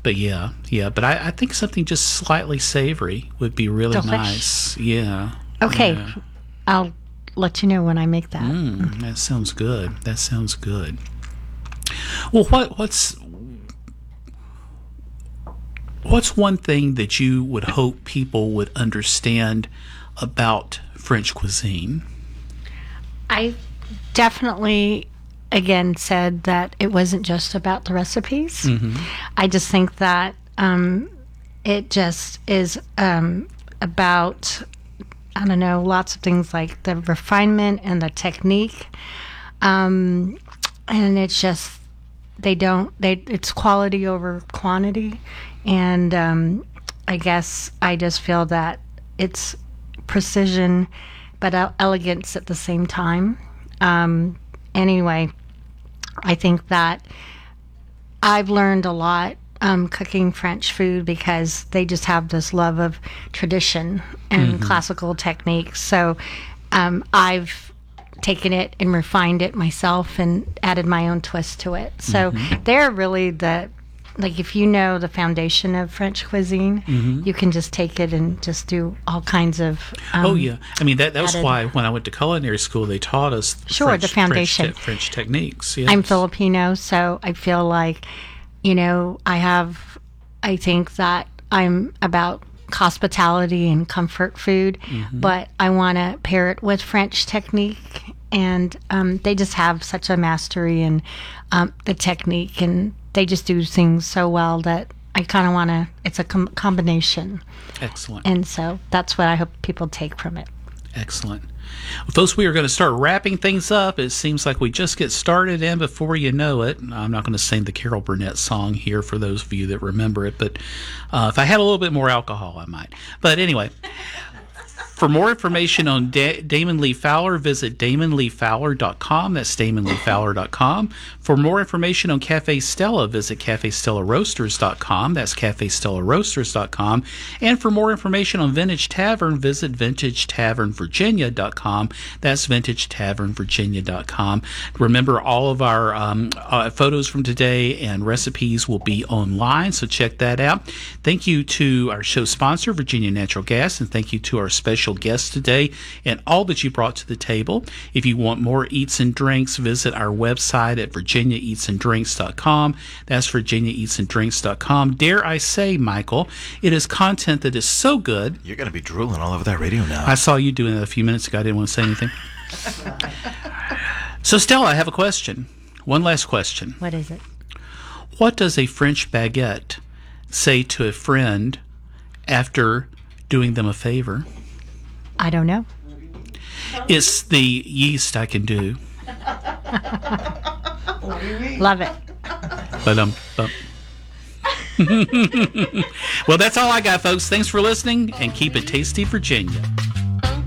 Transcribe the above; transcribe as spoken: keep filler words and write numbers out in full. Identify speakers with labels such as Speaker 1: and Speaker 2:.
Speaker 1: but yeah, yeah. But I, I think something just slightly savory would be really
Speaker 2: Delish.
Speaker 1: nice. Yeah.
Speaker 2: Okay,
Speaker 1: Yeah.
Speaker 2: I'll let you know when I make that.
Speaker 1: Mm, that sounds good. That sounds good. Well, what what's what's one thing that you would hope people would understand about French cuisine?
Speaker 2: I definitely, again, said that it wasn't just about the recipes.
Speaker 1: Mm-hmm.
Speaker 2: I just think that um, it just is um, about, I don't know, lots of things like the refinement and the technique. Um, and it's just, they don't, they it's quality over quantity. And um, I guess I just feel that it's precision but el- elegance at the same time. Um, anyway, I think that I've learned a lot um, cooking French food because they just have this love of tradition and classical techniques. So um, I've taken it and refined it myself and added my own twist to it. So they're really the, like if you know the foundation of French cuisine, you can just take it and just do all kinds of. Um,
Speaker 1: Oh yeah, I mean that that was
Speaker 2: added-
Speaker 1: why when I went to culinary school they taught us
Speaker 2: Sure,
Speaker 1: French,
Speaker 2: the foundation.
Speaker 1: French, te- French techniques. Yes.
Speaker 2: I'm Filipino, so I feel like, you know, I have, I think that I'm about hospitality and comfort food, but I want to pair it with French technique. And um, they just have such a mastery in um, the technique, and they just do things so well that I kind of want to, it's a com- combination.
Speaker 1: Excellent.
Speaker 2: And so that's what I hope people take from it.
Speaker 1: Excellent. Well, folks, we are going to start wrapping things up. It seems like we just get started, and before you know it, I'm not going to sing the Carol Burnett song here for those of you that remember it, but uh, if I had a little bit more alcohol, I might. But anyway, for more information on da- Damon Lee Fowler, visit damon lee fowler dot com. That's damon lee fowler dot com. For more information on Cafe Stella, visit cafe stella roasters dot com. That's cafe stella roasters dot com. And for more information on Vintage Tavern, visit vintage tavern virginia dot com. That's vintage tavern virginia dot com. Remember, all of our um, uh, photos from today and recipes will be online, so check that out. Thank you to our show sponsor, Virginia Natural Gas, and thank you to our special guests today and all that you brought to the table. If you want more eats and drinks, visit our website at virginia eats and drinks dot com. That's virginia eats and drinks dot com. Dare I say, Michael, it is content that is so good.
Speaker 3: You're going to be drooling all over that radio now.
Speaker 1: I saw you doing that a few minutes ago. I didn't want to say anything. So, Stella, I have a question. One last question.
Speaker 2: What is it?
Speaker 1: What does a French baguette say to a friend after doing them a favor?
Speaker 2: I don't know.
Speaker 1: It's the yeast I can do.
Speaker 2: Love it.
Speaker 1: But um, but. Well, that's all I got, folks. Thanks for listening, and keep it tasty, Virginia.